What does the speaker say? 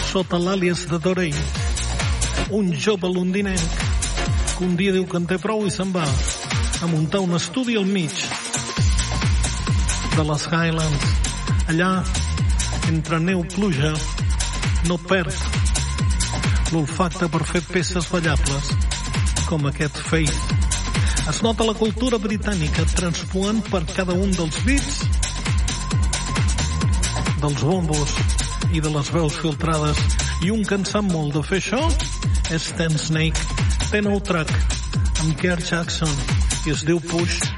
sota l'àlies de Dorey, un jove londinenc que un dia diu que en té prou i se'n va a muntar un estudi al mig de les Highlands. Allà, entre neu i pluja, no perd l'olfacte per fer peces ballables com aquest Faith. Es nota la cultura britànica transposant per cada un dels beats, dels bombos i de les veus filtrades. I un que en sap molt de fer això és Ten Snake. Té nou track amb Kerr Jackson i es diu Push.